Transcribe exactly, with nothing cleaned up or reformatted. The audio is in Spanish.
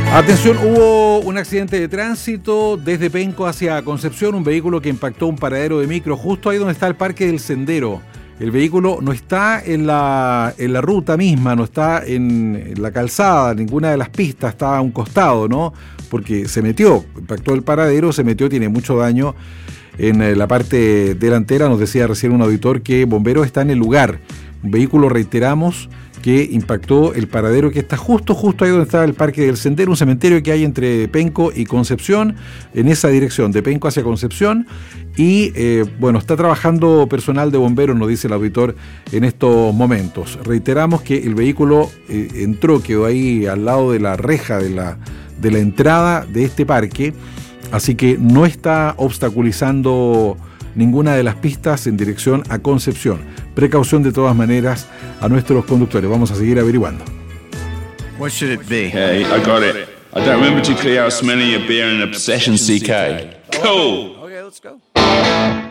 Atención, hubo un accidente de tránsito desde Penco hacia Concepción, un vehículo que impactó un paradero de micro justo ahí donde está el Parque del Sendero. El vehículo no está en la, en la ruta misma, no está en, en la calzada, ninguna de las pistas, está a un costado, ¿no? Porque se metió, impactó el paradero, se metió, tiene mucho daño en la parte delantera. Nos decía recién un auditor que bomberos está en el lugar. Un vehículo, reiteramos, que impactó el paradero que está justo, justo ahí donde está el Parque del Sendero, un cementerio que hay entre Penco y Concepción, en esa dirección, de Penco hacia Concepción. Y eh, bueno, está trabajando personal de bomberos, nos dice el auditor, en estos momentos. Reiteramos que el vehículo eh, entró, quedó ahí al lado de la reja de la, de la entrada de este parque, así que no está obstaculizando ninguna de las pistas en dirección a Concepción. Precaución de todas maneras a nuestros conductores. Vamos a seguir averiguando. What should it be? Hey, I got it. I don't remember too clearly how smelling your beer and obsession, C K. Cool. Okay, let's go.